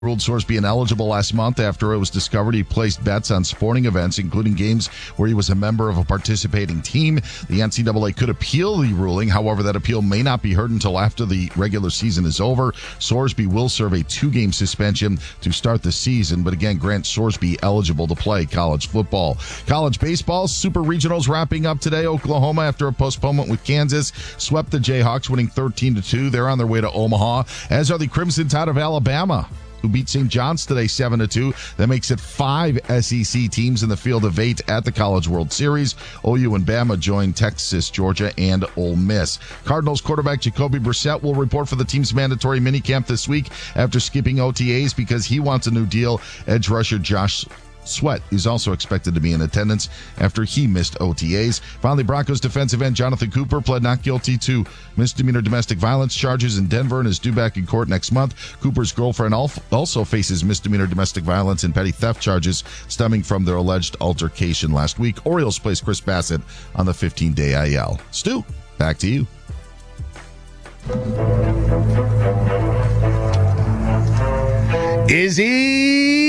ruled Sorsby ineligible last month after it was discovered he placed bets on sporting events, including games where he was a member of a participating team. The NCAA could appeal the ruling. However, that appeal may not be heard until after the regular season is over. Sorsby will serve a 2-game suspension to start the season, but again, grant Sorsby eligible to play college football. College baseball, Super Regionals wrapping up today. Oklahoma, after a postponement with Kansas, swept the Jayhawks, winning 13-2. They're on their way to Omaha, as are the Crimson Tide of Alabama, who beat St. John's today 7-2. That makes it 5 SEC teams in the field of 8 at the College World Series. OU and Bama join Texas, Georgia, and Ole Miss. Cardinals quarterback Jacoby Brissett will report for the team's mandatory minicamp this week after skipping OTAs because he wants a new deal. Edge rusher Josh Sweat is also expected to be in attendance after he missed OTAs. Finally, Broncos defensive end Jonathan Cooper pled not guilty to misdemeanor domestic violence charges in Denver and is due back in court next month. Cooper's girlfriend also faces misdemeanor domestic violence and petty theft charges stemming from their alleged altercation last week. Orioles placed Chris Bassett on the 15-day IL. Stu, back to you. Izzy!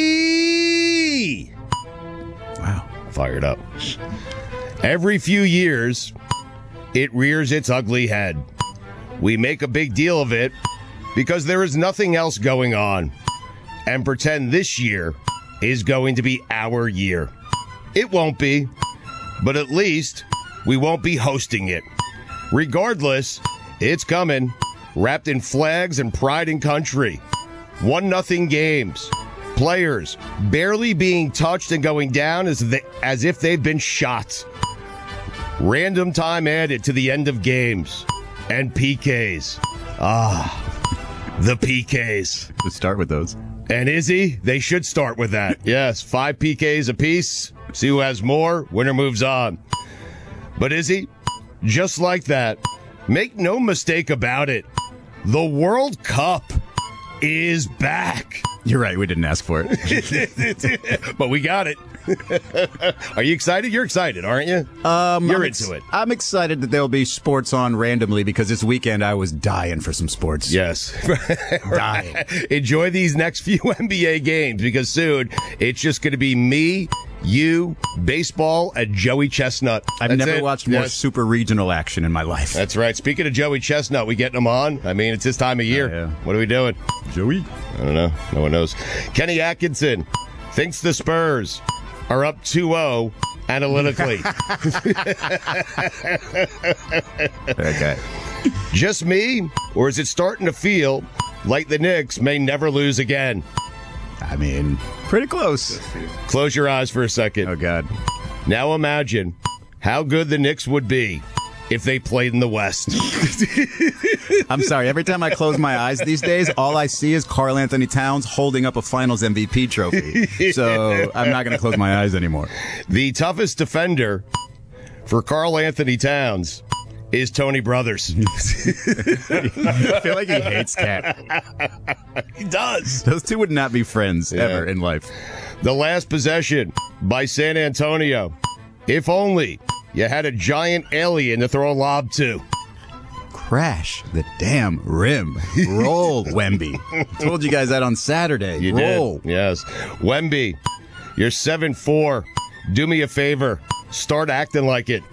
Wow, fired up. Every few years, it rears its ugly head. We make a big deal of it because there is nothing else going on and pretend this year is going to be our year. It won't be, but at least we won't be hosting it. Regardless, it's coming, wrapped in flags and pride in country. 1-0 games. Players barely being touched and going down as if they've been shot. Random time added to the end of games. And PKs. The PKs. Let's start with those. And Izzy, they should start with that. Yes, 5 PKs apiece. See who has more. Winner moves on. But Izzy, just like that, make no mistake about it. The World Cup is back. You're right, we didn't ask for it. But we got it. Are you excited? You're excited, aren't you? You're into it. I'm excited that there'll be sports on randomly because this weekend I was dying for some sports. Yes. Dying. Enjoy these next few NBA games because soon it's just going to be me, you, baseball, and Joey Chestnut. I've never watched more super regional action in my life. That's right. Speaking of Joey Chestnut, we getting him on? I mean, it's this time of year. Yeah. What are we doing? Joey? I don't know. No one knows. Kenny Atkinson thinks the Spurs are up 2-0 analytically. Okay. Just me, or is it starting to feel like the Knicks may never lose again? I mean, pretty close. Close your eyes for a second. Oh, God. Now imagine how good the Knicks would be if they played in the West. I'm sorry. Every time I close my eyes these days, all I see is Karl Anthony Towns holding up a Finals MVP trophy. So I'm not going to close my eyes anymore. The toughest defender for Karl Anthony Towns is Tony Brothers. I feel like he hates Cat. He does. Those two would not be friends ever in life. The last possession by San Antonio. If only you had a giant alien to throw a lob to. Crash the damn rim. Roll, Wemby. Told you guys that on Saturday. You Roll. did. Yes. Wemby, you're 7'4". Do me a favor. Start acting like it.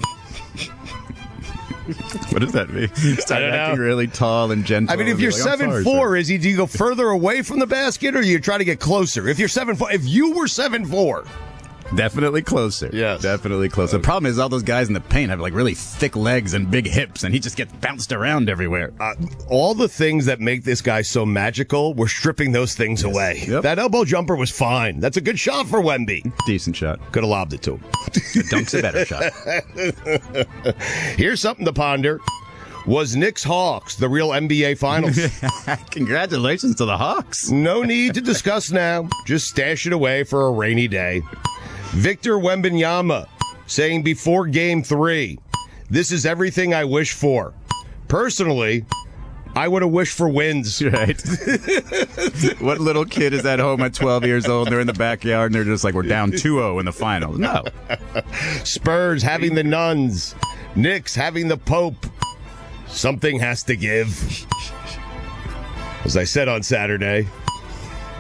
What does that mean? Start acting really tall and gentle. I mean, if you're 7'4", Izzy, do you go further away from the basket or do you try to get closer? If you're 7'4", if you were 7'4", definitely closer. Yes. Definitely closer. The problem is all those guys in the paint have like really thick legs and big hips, and he just gets bounced around everywhere. All the things that make this guy so magical, we're stripping those things away. Yep. That elbow jumper was fine. That's a good shot for Wemby. Decent shot. Could have lobbed it to him. Dunk's a better shot. Here's something to ponder. Was Knicks Hawks the real NBA Finals? Congratulations to the Hawks. No need to discuss now. Just stash it away for a rainy day. Victor Wembanyama saying before Game 3, this is everything I wish for. Personally, I would have wished for wins. Right. What little kid is at home at 12 years old? They're in the backyard and they're just like, we're down 2-0 in the finals. No. Spurs having the nuns. Knicks having the Pope. Something has to give. As I said on Saturday,